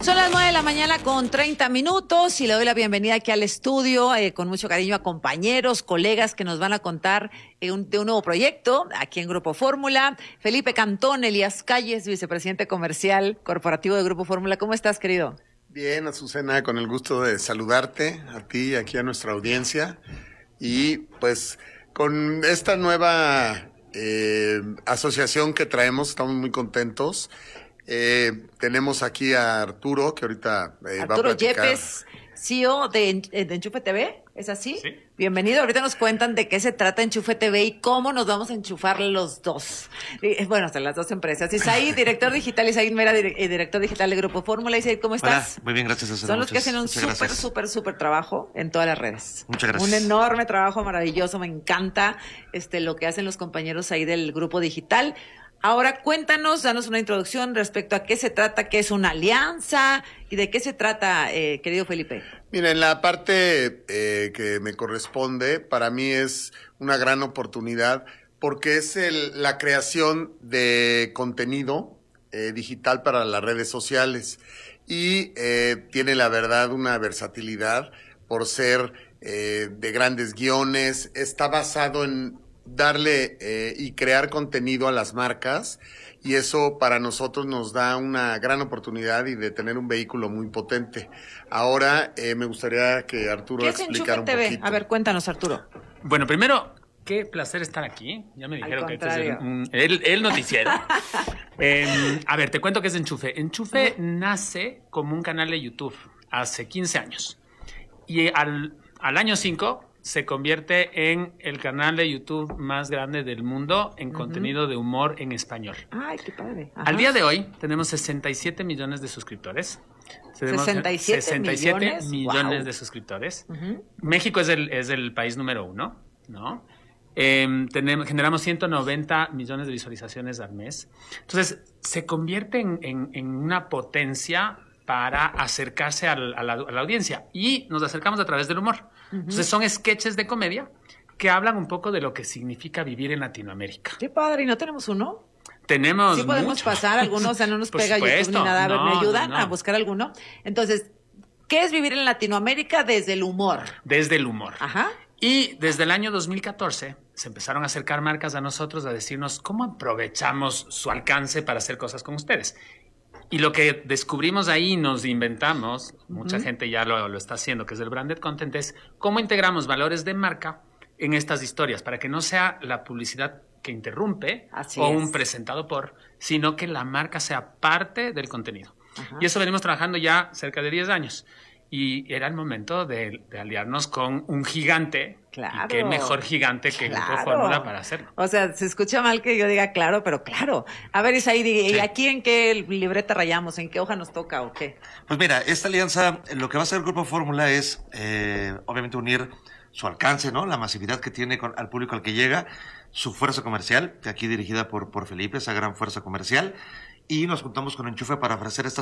Son las 9 de la mañana con 30 minutos y le doy la bienvenida aquí al estudio con mucho cariño a compañeros, colegas que nos van a contar de un nuevo proyecto aquí en Grupo Fórmula. Felipe Cantón, Elías Calles, vicepresidente comercial corporativo de Grupo Fórmula. ¿Cómo estás, querido? Bien, Azucena, con el gusto de saludarte a ti y aquí a nuestra audiencia. Y pues con esta nueva asociación que traemos, estamos muy contentos. Tenemos aquí a Arturo, que ahorita va a platicar. Arturo Yepes, CEO de Enchufe TV, ¿es así? Sí. Bienvenido. Ahorita nos cuentan de qué se trata Enchufe TV y cómo nos vamos a enchufar los dos. Bueno, hasta las dos empresas. Isaí, director digital, Isaí Mera, director digital de Grupo Fórmula. Isaí, ¿cómo estás? Hola, muy bien, gracias. Son los que hacen un súper trabajo en todas las redes. Muchas gracias. Un enorme trabajo maravilloso, me encanta lo que hacen los compañeros ahí del Grupo Digital. Ahora cuéntanos, danos una introducción respecto a qué se trata, qué es una alianza y de qué se trata, querido Felipe. Mira, en la parte que me corresponde, para mí es una gran oportunidad porque es la creación de contenido digital para las redes sociales y tiene la verdad una versatilidad por ser de grandes guiones, está basado en darle y crear contenido a las marcas y eso para nosotros nos da una gran oportunidad y de tener un vehículo muy potente. Ahora me gustaría que Arturo explicara un poquito. A ver, cuéntanos, Arturo. Bueno, primero, qué placer estar aquí. Ya me dijeron que este es el noticiero. A ver, te cuento qué es Enchufe. Enchufe nace como un canal de YouTube hace 15 años y al año 5 se convierte en el canal de YouTube más grande del mundo en contenido de humor en español. ¡Ay, qué padre! Al día de hoy tenemos 67 millones de suscriptores. 67 millones wow. de suscriptores. México es el país número 1, ¿no? Generamos 190 millones de visualizaciones al mes. Entonces, se convierte en una potencia para acercarse a la audiencia y nos acercamos a través del humor. Entonces son sketches de comedia que hablan un poco de lo que significa vivir en Latinoamérica. Qué padre, ¿y no tenemos uno? Tenemos sí podemos mucho. pasar algunos, o sea, no nos pega YouTube ni nada. A ver, ¿me ayudan a buscar alguno? Entonces, ¿qué es vivir en Latinoamérica desde el humor? Desde el humor. Ajá. Y desde el año 2014 se empezaron a acercar marcas a nosotros a decirnos cómo aprovechamos su alcance para hacer cosas con ustedes. Y lo que descubrimos ahí, nos inventamos, mucha gente ya lo está haciendo, que es el branded content, es cómo integramos valores de marca en estas historias para que no sea la publicidad que interrumpe un presentado por, sino que la marca sea parte del contenido. Ajá. Y eso venimos trabajando ya cerca de 10 años. Y era el momento de aliarnos con un gigante. Claro. Y qué mejor gigante que Grupo Fórmula para hacerlo. O sea, se escucha mal que yo diga claro, pero claro. A ver, Isaí, ¿y aquí en qué libreta rayamos? ¿En qué hoja nos toca o qué? Pues mira, esta alianza, lo que va a hacer el Grupo Fórmula es, obviamente, unir su alcance, ¿no? La masividad que tiene al público al que llega, su fuerza comercial, que aquí dirigida por Felipe, esa gran fuerza comercial, y nos juntamos con Enchufe para ofrecer estas